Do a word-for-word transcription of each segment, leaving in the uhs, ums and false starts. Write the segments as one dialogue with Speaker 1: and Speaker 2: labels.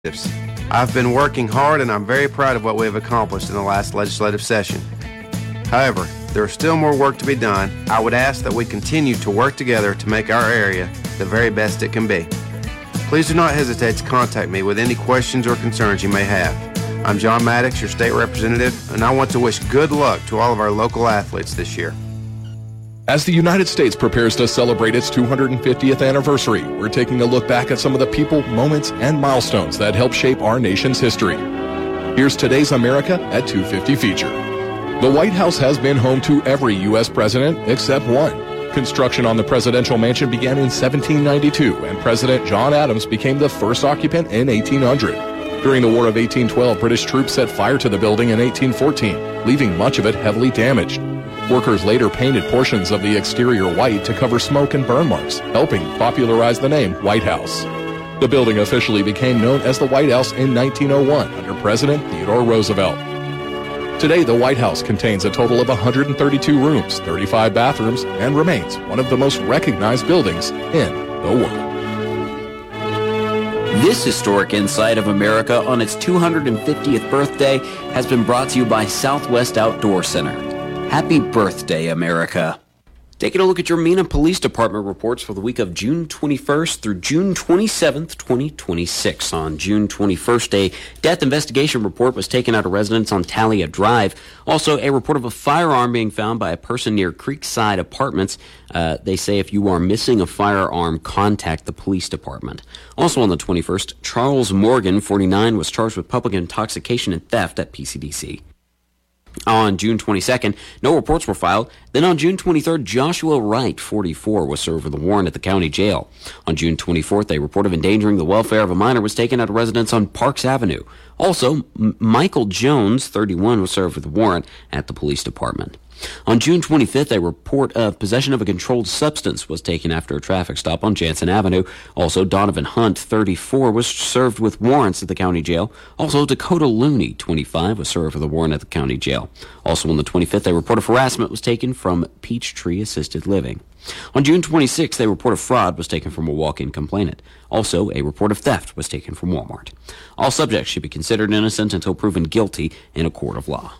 Speaker 1: I've been working hard and I'm very proud of what we have accomplished in the last legislative session. However, there is still more work to be done. I would ask that we continue to work together to make our area the very best it can be. Please do not hesitate to contact me with any questions or concerns you may have. I'm John Maddox, your state representative, and I want to wish good luck to all of our local athletes this year.
Speaker 2: As the United States prepares to celebrate its two hundred fiftieth anniversary, we're taking a look back at some of the people, moments, and milestones that helped shape our nation's history. Here's today's America at two fifty feature. The White House has been home to every U S president except one. Construction on the presidential mansion began in seventeen ninety-two, and President John Adams became the first occupant in eighteen hundred. During the War of eighteen twelve, British troops set fire to the building in eighteen fourteen, leaving much of it heavily damaged. Workers later painted portions of the exterior white to cover smoke and burn marks, helping popularize the name White House. The building officially became known as the White House in nineteen oh one under President Theodore Roosevelt. Today, the White House contains a total of one hundred thirty-two rooms, thirty-five bathrooms, and remains one of the most recognized buildings in the world.
Speaker 3: This historic insight of America on its two hundred fiftieth birthday has been brought to you by Southwest Outdoor Center. Happy birthday, America. Taking a look at your Mena Police Department reports for the week of June twenty-first through June twenty-seventh, twenty twenty-six. On June twenty-first, a death investigation report was taken at a residence on Talia Drive. Also, a report of a firearm being found by a person near Creekside Apartments. Uh, they say if you are missing a firearm, contact the police department. Also on the twenty-first, Charles Morgan, forty-nine, was charged with public intoxication and theft at P C D C. On June twenty-second, no reports were filed. Then on June twenty-third, Joshua Wright, forty-four, was served with a warrant at the county jail. On June twenty-fourth, a report of endangering the welfare of a minor was taken at a residence on Parks Avenue. Also, M- Michael Jones, thirty-one, was served with a warrant at the police department. On June twenty-fifth, a report of possession of a controlled substance was taken after a traffic stop on Jansen Avenue. Also, Donovan Hunt, thirty-four, was served with warrants at the county jail. Also, Dakota Looney, twenty-five, was served with a warrant at the county jail. Also on the twenty-fifth, a report of harassment was taken from Peachtree Assisted Living. On June twenty-sixth, a report of fraud was taken from a walk-in complainant. Also, a report of theft was taken from Walmart. All subjects should be considered innocent until proven guilty in a court of law.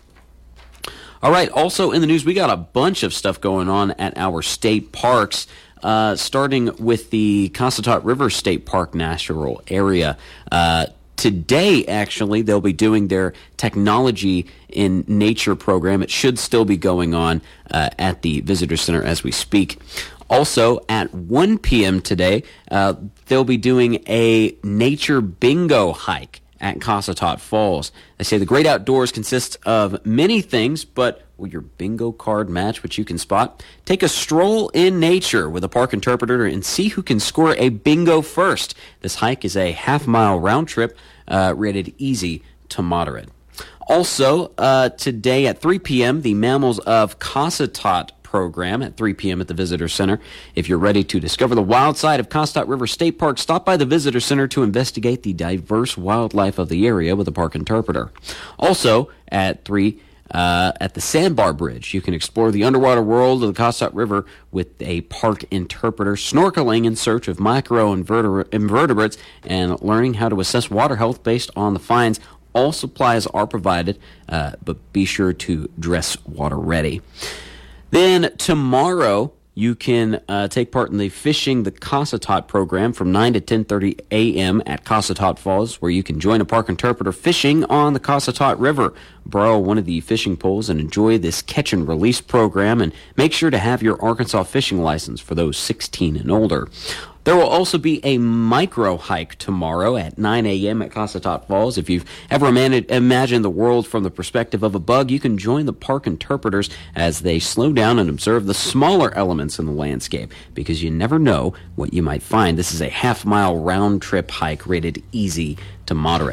Speaker 3: All right, also in the news, we got a bunch of stuff going on at our state parks, uh, starting with the Cossatot River State Park Natural Area. Uh, today, actually, they'll be doing their Technology in Nature program. It should still be going on uh, at the Visitor Center as we speak. Also, at one p.m. today, uh, they'll be doing a nature bingo hike at Cossatot Falls. They say the great outdoors consists of many things, but will your bingo card match what you can spot? Take a stroll in nature with a park interpreter and see who can score a bingo first. This hike is a half-mile round trip, uh, rated easy to moderate. Also, uh, today at three p.m., the Mammals of Cossatot program at three p.m. at the Visitor Center. If you're ready to discover the wild side of Cossatot River State Park, stop by the Visitor Center to investigate the diverse wildlife of the area with a park interpreter. Also, at three, uh, at the Sandbar Bridge, you can explore the underwater world of the Cossatot River with a park interpreter, snorkeling in search of micro-invertebrates, and learning how to assess water health based on the finds. All supplies are provided, uh, but be sure to dress water ready. Then tomorrow, you can uh, take part in the Fishing the Cossatot program from nine to ten thirty a.m. at Cossatot Falls, where you can join a park interpreter fishing on the Cossatot River. Borrow one of the fishing poles and enjoy this catch and release program, and make sure to have your Arkansas fishing license for those sixteen and older. There will also be a micro hike tomorrow at nine a.m. at Cossatot Falls. If you've ever man- imagined the world from the perspective of a bug, you can join the park interpreters as they slow down and observe the smaller elements in the landscape, because you never know what you might find. This is a half-mile round-trip hike rated easy to moderate.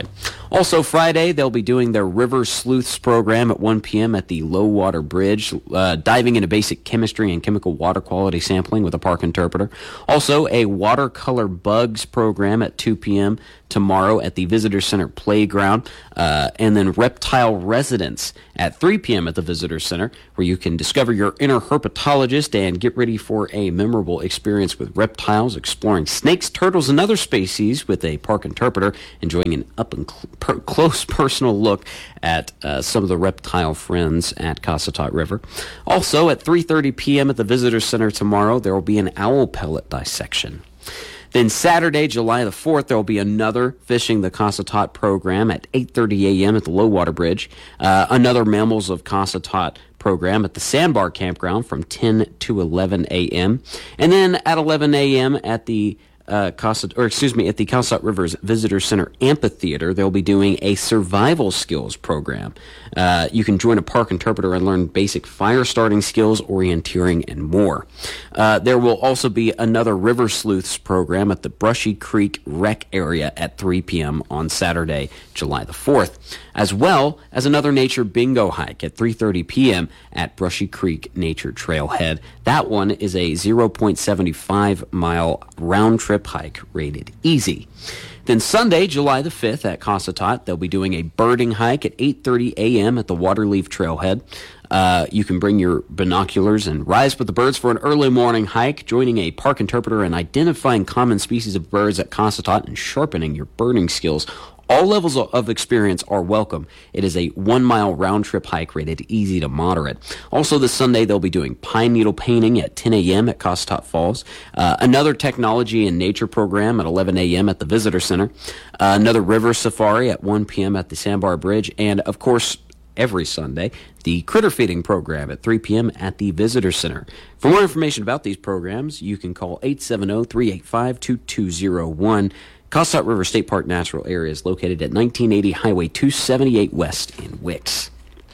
Speaker 3: Also Friday, they'll be doing their River Sleuths program at one p.m. at the Low Water Bridge, uh, diving into basic chemistry and chemical water quality sampling with a park interpreter. Also, a watercolor bugs program at two p.m. tomorrow at the Visitor Center Playground, uh, and then reptile residence at three p.m. at the Visitor Center, where you can discover your inner herpetologist and get ready for a memorable experience with reptiles, exploring snakes, turtles, and other species with a park interpreter, enjoying an up and cl- per- close personal look at uh, some of the reptile friends at Cossatot River. Also, at three thirty p.m. at the Visitor Center tomorrow, there will be an owl pellet dissection. Then Saturday, July the fourth, there will be another Fishing the Cossatot program at eight thirty a.m. at the Low Water Bridge. Uh, another Mammals of Cossatot program at the Sandbar Campground from ten to eleven a.m. And then at eleven a.m. at the Uh, Cossat, or excuse me, at the Cossatot Rivers Visitor Center Amphitheater, they'll be doing a survival skills program. Uh, you can join a park interpreter and learn basic fire starting skills, orienteering, and more. Uh, there will also be another River Sleuths program at the Brushy Creek Rec area at three p.m. on Saturday, July the fourth, as well as another nature bingo hike at three thirty p.m. at Brushy Creek Nature Trailhead. That one is a zero point seven five mile round trip hike rated easy. Then Sunday, July the fifth at Cossatot, they'll be doing a birding hike at eight thirty a.m. at the Waterleaf Trailhead. Uh, you can bring your binoculars and rise with the birds for an early morning hike, joining a park interpreter and identifying common species of birds at Cossatot and sharpening your birding skills. All levels of experience are welcome. It is a one-mile round-trip hike rated easy to moderate. Also this Sunday, they'll be doing pine needle painting at ten a.m. at Cossatot Falls, uh, another technology and nature program at eleven a.m. at the Visitor Center, uh, another river safari at one p.m. at the Sandbar Bridge, and, of course, every Sunday, the critter feeding program at three p.m. at the Visitor Center. For more information about these programs, you can call eight seven zero, three eight five, two two zero one. Cossatot River State Park Natural Area is located at nineteen eighty Highway two seventy-eight West in Wicks.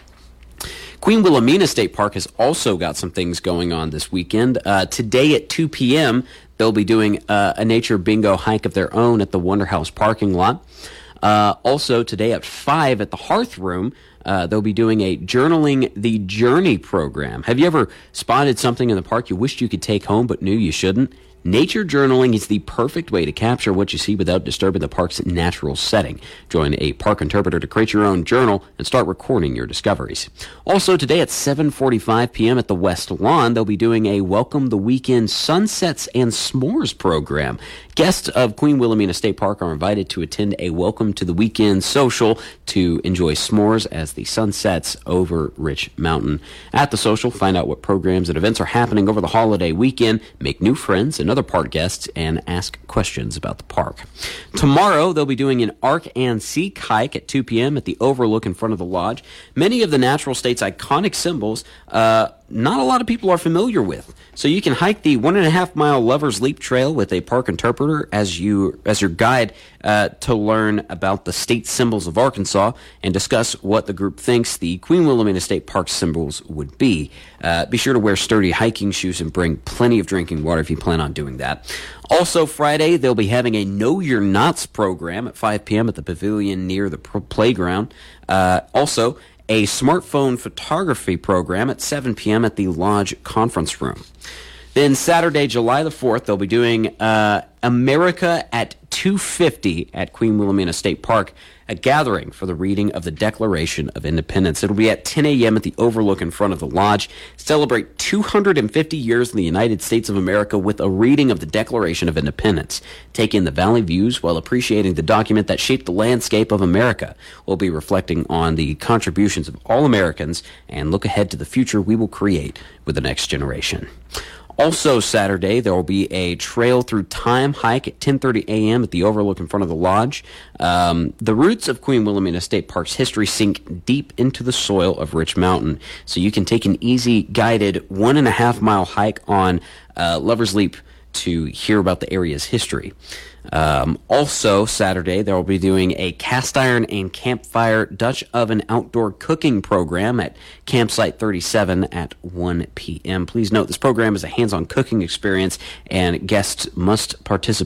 Speaker 3: Queen Wilhelmina State Park has also got some things going on this weekend. Uh, today at two p.m., they'll be doing uh, a nature bingo hike of their own at the Wonder House parking lot. Uh, also, today at five at the Hearth Room, uh, they'll be doing a Journaling the Journey program. Have you ever spotted something in the park you wished you could take home but knew you shouldn't? Nature journaling is the perfect way to capture what you see without disturbing the park's natural setting. Join a park interpreter to create your own journal and start recording your discoveries. Also today at seven forty-five p.m. at the West Lawn, they'll be doing a Welcome the Weekend Sunsets and S'mores program. Guests of Queen Wilhelmina State Park are invited to attend a Welcome to the Weekend social to enjoy s'mores as the sun sets over Rich Mountain. At the social, find out what programs and events are happening over the holiday weekend, make new friends and other park guests, and ask questions about the park. Tomorrow, they'll be doing an Ark and Seek hike at two p.m. at the overlook in front of the lodge. Many of the natural state's iconic symbols, uh, not a lot of people are familiar with. So you can hike the one and a half mile Lover's Leap Trail with a park interpreter as you as your guide uh, to learn about the state symbols of Arkansas and discuss what the group thinks the Queen Wilhelmina State Park symbols would be. Uh, be sure to wear sturdy hiking shoes and bring plenty of drinking water if you plan on doing that. Also Friday, they'll be having a Know Your Knots program at five p.m. at the pavilion near the pro- playground. Uh, also, a smartphone photography program at seven p.m. at the Lodge Conference Room. Then Saturday, July the fourth, they'll be doing uh, America at two fifty at Queen Wilhelmina State Park, a gathering for the reading of the Declaration of Independence. It'll be at ten a.m. at the overlook in front of the lodge. Celebrate two hundred fifty years in the United States of America with a reading of the Declaration of Independence. Take in the valley views while appreciating the document that shaped the landscape of America. We'll be reflecting on the contributions of all Americans and look ahead to the future we will create with the next generation. Also Saturday, there will be a Trail Through Time hike at ten thirty a.m. at the overlook in front of the lodge. Um, the roots of Queen Wilhelmina State Park's history sink deep into the soil of Rich Mountain, so you can take an easy, guided one and a half mile hike on uh, Lover's Leap to hear about the area's history. Um, also, Saturday, they will be doing a cast iron and campfire Dutch oven outdoor cooking program at Campsite thirty-seven at one p.m. Please note, this program is a hands-on cooking experience, and guests must participate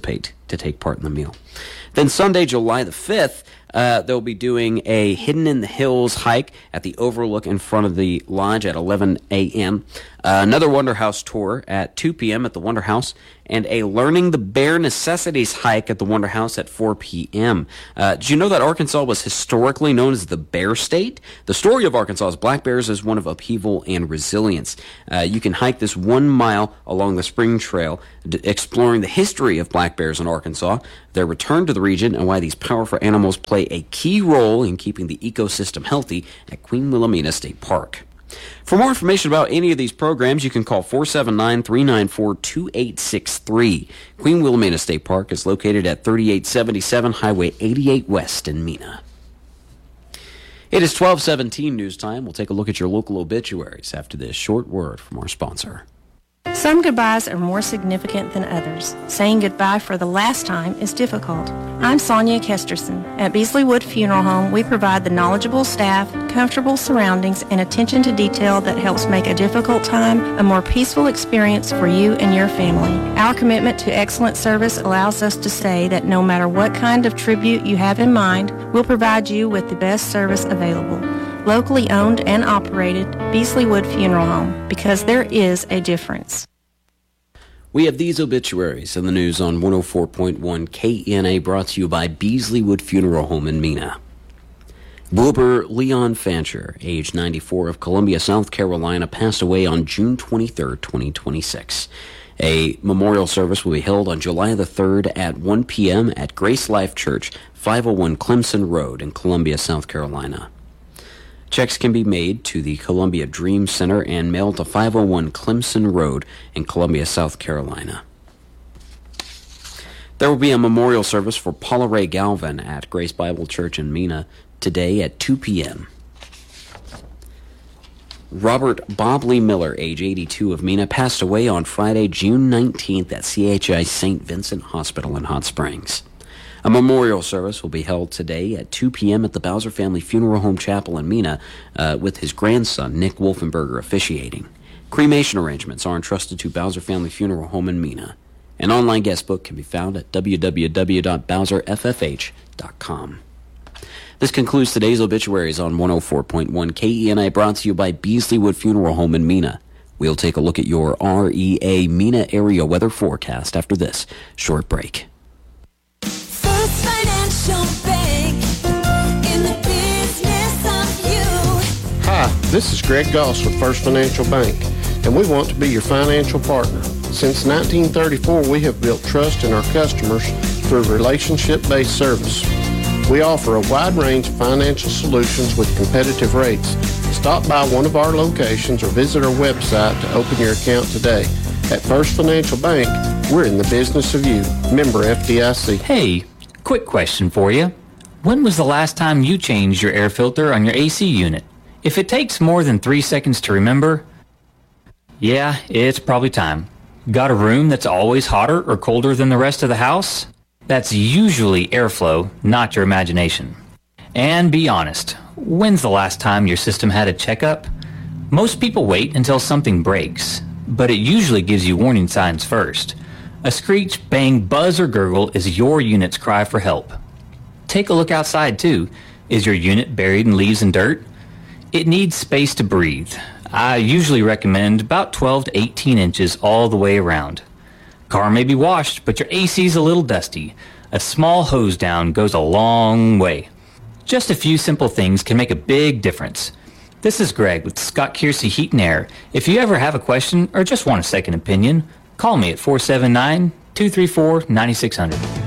Speaker 3: to take part in the meal. Then Sunday, July the fifth, uh, they'll be doing a Hidden in the Hills hike at the overlook in front of the lodge at eleven a.m., uh, another Wonder House tour at two p.m. at the Wonder House, and a Learning the Bare Necessities hike at the Wonder House at four p.m. Uh, did you know that Arkansas was historically known as the Bear State? The story of Arkansas's black bears is one of upheaval and resilience. Uh, you can hike this one mile along the Spring Trail, d- exploring the history of black bears in Arkansas, their return to the region, and why these powerful animals play a key role in keeping the ecosystem healthy at Queen Wilhelmina State Park. For more information about any of these programs, you can call four seven nine, three nine four, two eight six three. Queen Wilhelmina State Park is located at thirty-eight seventy-seven Highway eighty-eight West in Mena. It is twelve seventeen news time. We'll take a look at your local obituaries after this short word from our sponsor.
Speaker 4: Some goodbyes are more significant than others. Saying goodbye for the last time is difficult. I'm Sonia Kesterson. At Beasley Wood Funeral Home, we provide the knowledgeable staff, comfortable surroundings, and attention to detail that helps make a difficult time a more peaceful experience for you and your family. Our commitment to excellent service allows us to say that no matter what kind of tribute you have in mind, we'll provide you with the best service available. Locally owned and operated, Beasley Wood Funeral Home, because there is a difference.
Speaker 3: We have these obituaries in the news on one oh four point one K N A, brought to you by Beasley Wood Funeral Home in Mena. Wilbur Leon Fancher, age ninety-four, of Columbia, South Carolina, passed away on June twenty-third, twenty twenty-six. A memorial service will be held on July the third at one p.m. at Grace Life Church, five oh one Clemson Road in Columbia, South Carolina. Checks can be made to the Columbia Dream Center and mailed to five oh one Clemson Road in Columbia, South Carolina. There will be a memorial service for Paula Ray Galvin at Grace Bible Church in Mena today at two p.m. Robert Bob Lee Miller, age eighty-two, of Mena, passed away on Friday, June nineteenth at C H I Saint Vincent Hospital in Hot Springs. A memorial service will be held today at two p.m. at the Bowser Family Funeral Home Chapel in Mena, uh, with his grandson, Nick Wolfenberger, officiating. Cremation arrangements are entrusted to Bowser Family Funeral Home in Mena. An online guest book can be found at w w w dot bowser f f h dot com. This concludes today's obituaries on one oh four point one K E N A, brought to you by Beasley Wood Funeral Home in Mena. We'll take a look at your R E A Mena area weather forecast after this short break.
Speaker 5: First Financial Bank, in the business of you.
Speaker 6: Hi, this is Greg Goss with First Financial Bank, and we want to be your financial partner. Since nineteen thirty-four, we have built trust in our customers through relationship-based service. We offer a wide range of financial solutions with competitive rates. Stop by one of our locations or visit our website to open your account today. At First Financial Bank, we're in the business of you. Member F D I C.
Speaker 7: Hey, quick question for you. When was the last time you changed your air filter on your A C unit? If it takes more than three seconds to remember, yeah, it's probably time. Got a room that's always hotter or colder than the rest of the house? That's usually airflow, not your imagination. And be honest, when's the last time your system had a checkup? Most people wait until something breaks, but it usually gives you warning signs first. A screech, bang, buzz, or gurgle is your unit's cry for help. Take a look outside, too. Is your unit buried in leaves and dirt? It needs space to breathe. I usually recommend about twelve to eighteen inches all the way around. Car may be washed, but your A C's a little dusty. A small hose down goes a long way. Just a few simple things can make a big difference. This is Greg with Scott Kiersey Heat and Air. If you ever have a question or just want a second opinion, call me at four seven nine, two three four, nine six zero zero.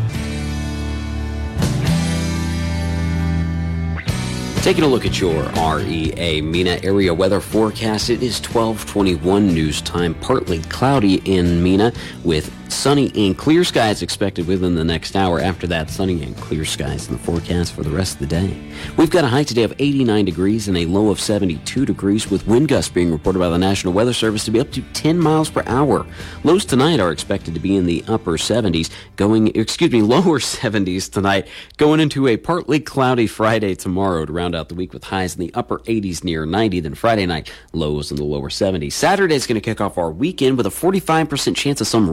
Speaker 3: Taking a look at your R E A Mena area weather forecast, it is twelve twenty-one news time. Partly cloudy in Mena with sunny and clear skies expected within the next hour. After that, sunny and clear skies in the forecast for the rest of the day. We've got a high today of eighty-nine degrees and a low of seventy-two degrees, with wind gusts being reported by the National Weather Service to be up to ten miles per hour. Lows tonight are expected to be in the upper seventies, going, excuse me, lower seventies tonight, going into a partly cloudy Friday tomorrow to round out the week with highs in the upper eighties near ninety. Then Friday night, lows in the lower seventies. Saturday is going to kick off our weekend with a forty-five percent chance of some rain and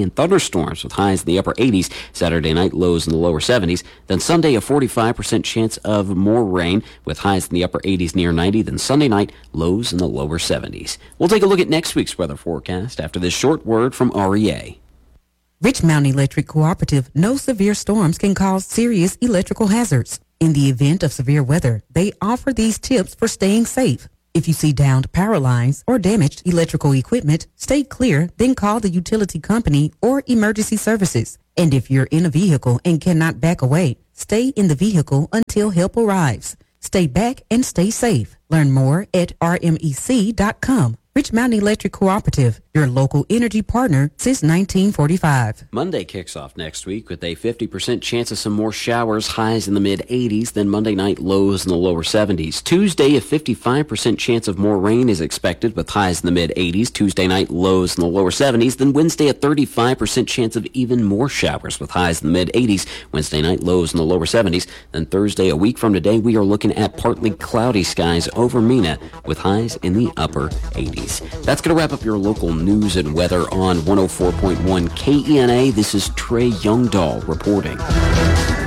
Speaker 3: and thunderstorms with highs in the upper eighties. Saturday night, lows in the lower seventies. Then Sunday, a forty-five percent chance of more rain with highs in the upper eighties near ninety. Then Sunday night, lows in the lower seventies. We'll take a look at next week's weather forecast after this short word from R E A.
Speaker 8: Rich Mountain Electric Cooperative knows severe storms can cause serious electrical hazards. In the event of severe weather, they offer these tips for staying safe. If you see downed power lines or damaged electrical equipment, stay clear, then call the utility company or emergency services. And if you're in a vehicle and cannot back away, stay in the vehicle until help arrives. Stay back and stay safe. Learn more at R M E C dot com. Rich Mountain Electric Cooperative, your local energy partner since nineteen forty-five.
Speaker 3: Monday kicks off next week with a fifty percent chance of some more showers, highs in the mid-eighties, then Monday night lows in the lower seventies. Tuesday, a fifty-five percent chance of more rain is expected with highs in the mid-eighties. Tuesday night lows in the lower seventies. Then Wednesday, a thirty-five percent chance of even more showers with highs in the mid-eighties. Wednesday night lows in the lower seventies. Then Thursday, a week from today, we are looking at partly cloudy skies over Mena with highs in the upper eighties. That's going to wrap up your local news and weather on one oh four point one K E N A. This is Trey Youngdahl reporting.